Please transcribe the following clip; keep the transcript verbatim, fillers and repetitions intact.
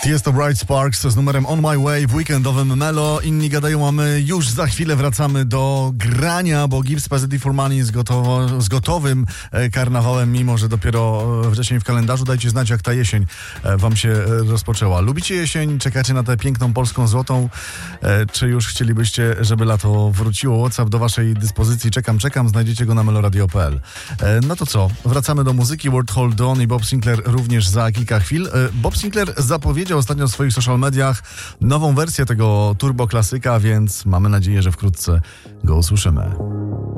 Jest to Bright Sparks z numerem On My Way w weekendowym Melo. Inni gadają, a my już za chwilę wracamy do grania, bo Gibbs Positive for Money z, gotowo, z gotowym karnawałem, mimo że dopiero wrzesień w kalendarzu. Dajcie znać, jak ta jesień wam się rozpoczęła. Lubicie jesień? Czekacie na tę piękną polską złotą? Czy już chcielibyście, żeby lato wróciło? WhatsApp do waszej dyspozycji. Czekam, czekam. Znajdziecie go na meloradio kropka p l. No to co? Wracamy do muzyki. World Hold On i Bob Sinclair również za kilka chwil. Bob Sinclair zapowiedział ostatnio w swoich social mediach nową wersję tego turbo klasyka, więc mamy nadzieję, że wkrótce go usłyszymy.